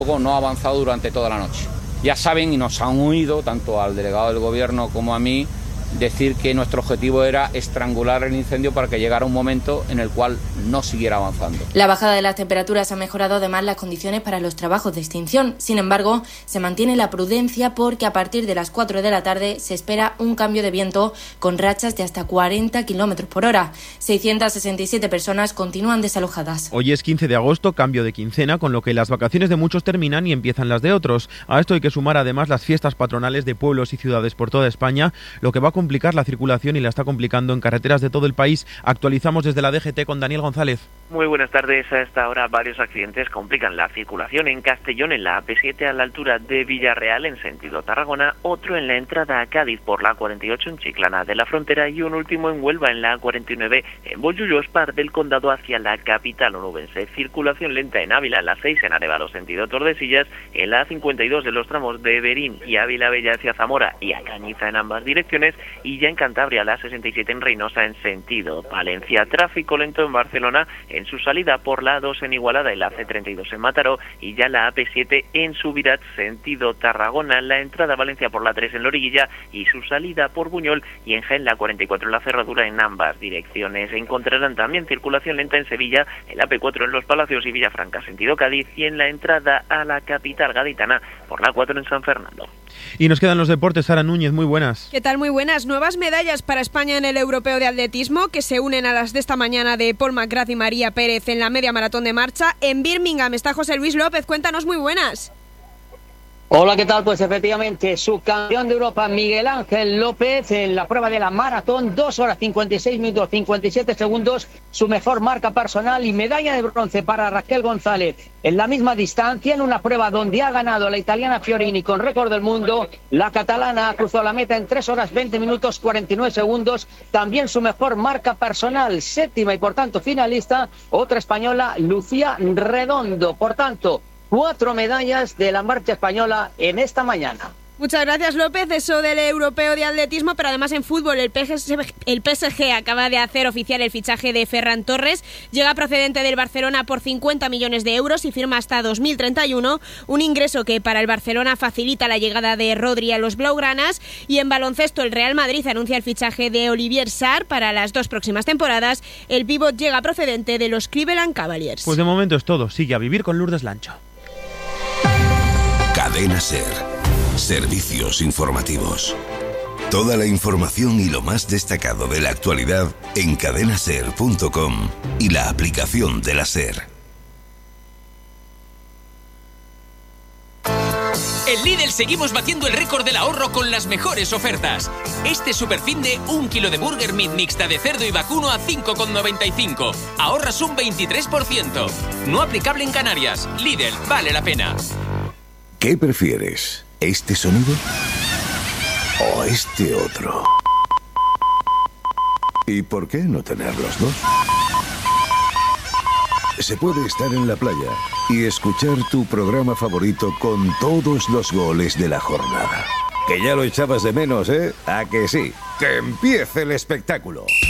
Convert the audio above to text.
No ha avanzado durante toda la noche. Ya saben y nos han oído, tanto al delegado del Gobierno como a mí, decir que nuestro objetivo era estrangular el incendio para que llegara un momento en el cual no siguiera avanzando. La bajada de las temperaturas ha mejorado además las condiciones para los trabajos de extinción. Sin embargo, se mantiene la prudencia porque a partir de las 4 de la tarde se espera un cambio de viento con rachas de hasta 40 km por hora. 667 personas continúan desalojadas. Hoy es 15 de agosto, cambio de quincena, con lo que las vacaciones de muchos terminan y empiezan las de otros. A esto hay que sumar además las fiestas patronales de pueblos y ciudades por toda España, lo que va a complicar la circulación y la está complicando en carreteras de todo el país. Actualizamos desde la DGT con Daniel González. Muy buenas tardes. A esta hora varios accidentes complican la circulación en Castellón, en la AP7 a la altura de Villarreal en sentido Tarragona, otro en la entrada a Cádiz por la 48 en Chiclana de la Frontera y un último en Huelva en la 49 en Bollullos, Par del Condado hacia la capital onubense. Circulación lenta en Ávila, en la 6 en Arévalo sentido Tordesillas, en la 52 de los tramos de Berín y Ávila Bella hacia Zamora y a Cañiza en ambas direcciones, y ya en Cantabria la 67 en Reynosa en sentido Valencia. Tráfico lento en Barcelona en su salida por la A2 en Igualada y la C32 en Mataró, y ya la AP7 en Subirats sentido Tarragona, la entrada a Valencia por la 3 en Loriguilla y su salida por Buñol, y en Jaén la 44 en la Cerradura en ambas direcciones. Encontrarán también circulación lenta en Sevilla, en la P4 en Los Palacios y Villafranca sentido Cádiz, y en la entrada a la capital gaditana por la 4 en San Fernando. Y nos quedan los deportes. Sara Núñez, muy buenas. ¿Qué tal? Muy buenas. Nuevas medallas para España en el Europeo de Atletismo, que se unen a las de esta mañana de Paul McGrath y María Pérez en la media maratón de marcha. En Birmingham está José Luis López. Cuéntanos, muy buenas. Hola, ¿qué tal? Pues efectivamente, subcampeón de Europa Miguel Ángel López en la prueba de la maratón, 2 horas 56 minutos 57 segundos, su mejor marca personal, y medalla de bronce para Raquel González en la misma distancia, en una prueba donde ha ganado la italiana Fiorini con récord del mundo. La catalana cruzó la meta en 3 horas 20 minutos 49 segundos, también su mejor marca personal, séptima y por tanto finalista, otra española, Lucía Redondo. Por tanto, 4 medallas de la marcha española en esta mañana. Muchas gracias, López. Eso del Europeo de Atletismo, pero además en fútbol el PSG acaba de hacer oficial el fichaje de Ferran Torres. Llega procedente del Barcelona por 50 millones de euros y firma hasta 2031, un ingreso que para el Barcelona facilita la llegada de Rodri a los blaugranas. Y en baloncesto el Real Madrid anuncia el fichaje de Olivier Sarr para las 2 próximas temporadas. El pívot llega procedente de los Cleveland Cavaliers. Pues de momento es todo. Sigue a vivir con Lourdes Lancho. Cadena SER. Servicios informativos. Toda la información y lo más destacado de la actualidad en cadenaser.com y la aplicación de la SER. En Lidl seguimos batiendo el récord del ahorro con las mejores ofertas. Este superfin de 1 kilo de burger meat mixta de cerdo y vacuno a 5,95. Ahorras un 23%. No aplicable en Canarias. Lidl, vale la pena. ¿Qué prefieres? ¿Este sonido o este otro? ¿Y por qué no tener los dos? Se puede estar en la playa y escuchar tu programa favorito con todos los goles de la jornada. Que ya lo echabas de menos, ¿eh? ¿A que sí? ¡Que empiece el espectáculo!